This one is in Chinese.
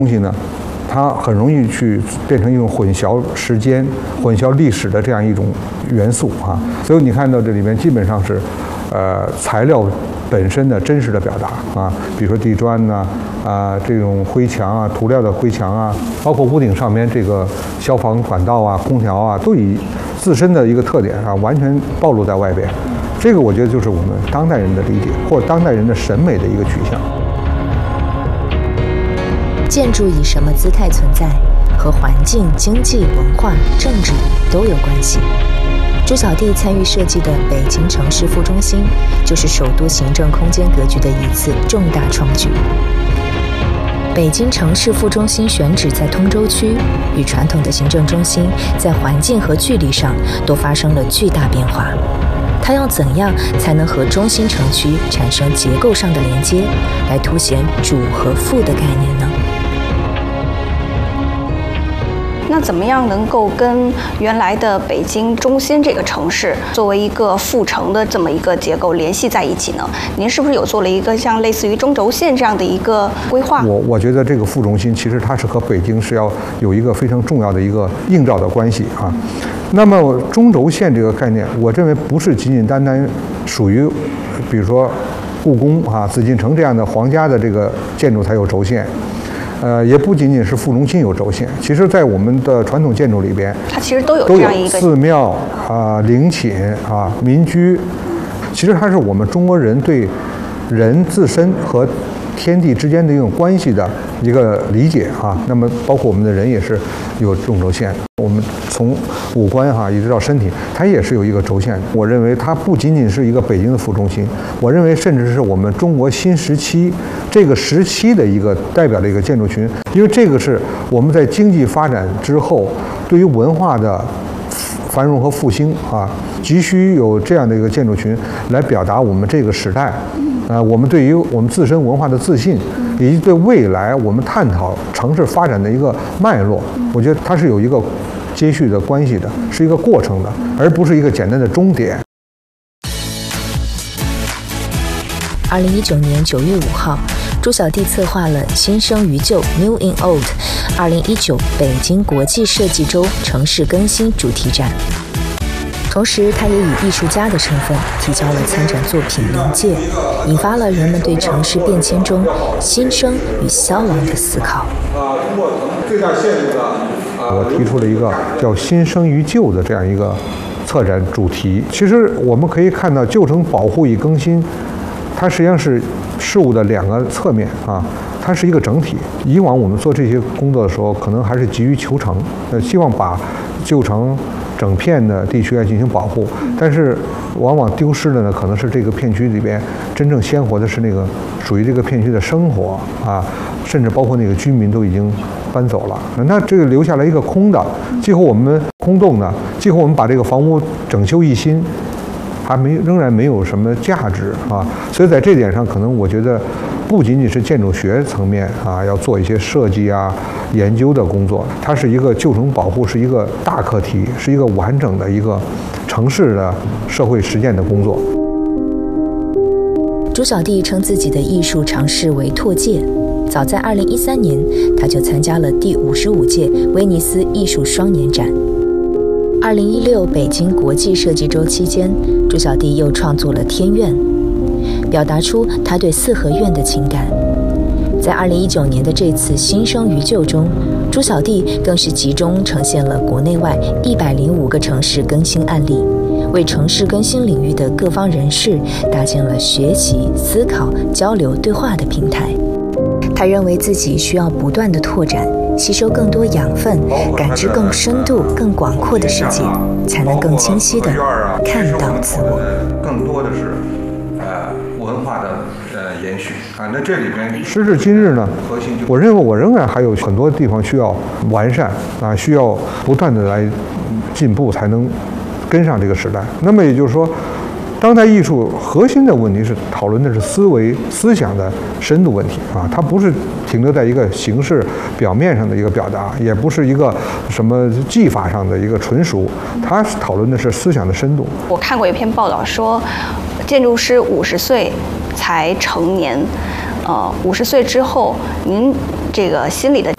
东西呢，它很容易去变成一种混淆时间、混淆历史的这样一种元素啊。所以你看到这里面基本上是，材料本身的真实的表达啊，比如说地砖呐、这种灰墙啊、涂料的灰墙啊，包括屋顶上面这个消防管道啊、空调啊，都以自身的一个特点啊，完全暴露在外边。这个我觉得就是我们当代人的理解，或者当代人的审美的一个取向。 建筑以什么姿态存在，和环境、经济、文化、政治都有关系。朱小弟参与设计的北京城市副中心，就是首都行政空间格局的一次重大创举。北京城市副中心选址在通州区，与传统的行政中心在环境和距离上都发生了巨大变化。它要怎样才能和中心城区产生结构上的连接，来凸显主和副的概念呢？ 那怎么样能够跟原来的北京中心这个城市作为一个副城的这么一个结构联系在一起呢？您是不是有做了一个像类似于中轴线这样的一个规划？我觉得这个副中心其实它是和北京是要有一个非常重要的一个映照的关系啊。那么中轴线这个概念，我认为不是仅仅单单属于，比如说故宫啊、紫禁城这样的皇家的这个建筑才有轴线。也不仅仅是副中心有轴线，其实在我们的传统建筑里边， 它其实都有这样一个寺庙啊、陵寝啊、民居，其实它是我们中国人对人自身和天地之间的一种关系的一个理解啊。那么包括我们的人也是有中轴线，我们从五官一直到身体，它也是有一个轴线。我认为它不仅仅是一个北京的副中心，我认为甚至是我们中国新时期这个时期的一个代表的一个建筑群，因为这个是我们在经济发展之后对于文化的繁荣和复兴啊，急需有这样的一个建筑群来表达我们这个时代。我们对于我们自身文化的自信，以及对未来我们探讨城市发展的一个脉络，我觉得它是有一个接续的关系的，是一个过程的，而不是一个简单的终点。 2019年9月5号，朱小弟策划了“新生于旧 （New in Old）” 2019北京国际设计周城市更新主题展。同时，他也以艺术家的身份提交了参展作品《临界》，引发了人们对城市变迁中新生与消亡的思考。 通过最大限度的，我提出了一个叫“新生于旧”的这样一个策展主题。其实我们可以看到，旧城保护与更新，它实际上是事物的两个侧面啊，它是一个整体。以往我们做这些工作的时候，可能还是急于求成，希望把旧城整片的地区来进行保护，但是往往丢失的呢，可能是这个片区里边真正鲜活的是那个属于这个片区的生活啊，甚至包括那个居民都已经搬走了，那这个留下来一个空的，几乎我们空洞的，几乎我们把这个房屋整修一新，仍然没有什么价值啊，所以在这点上，可能我觉得不仅仅是建筑学层面啊，要做一些设计啊、研究的工作，它是一个旧城保护，是一个大课题，是一个完整的一个城市的社会实践的工作。 朱小弟称自己的艺术尝试为拓界，早在2013年，他就参加了第55届威尼斯艺术双年展。2016北京国际设计周期间，朱小弟又创作了《天苑》，表达出他对四合院的情感。在2019年的这次新生于旧中，朱小弟更是集中呈现了国内外105个城市更新案例，为城市更新领域的各方人士搭建了学习、思考、交流、对话的平台。他认为自己需要不断的拓展，吸收更多养分，感知更深度、更广阔的世界，才能更清晰地看到自我。 更多的是文化的延续啊。那这里面时至今日呢，我认为我仍然还有很多地方需要完善啊，需要不断的来进步，才能跟上这个时代。那么也就是说，当代艺术核心的问题是讨论的是思想的深度问题啊，它不是停留在一个形式表面上的一个表达，也不是一个什么技法上的一个纯熟，它讨论的是思想的深度。 我看过一篇报道说，建筑师50岁才成年，50岁之后，您这个心里的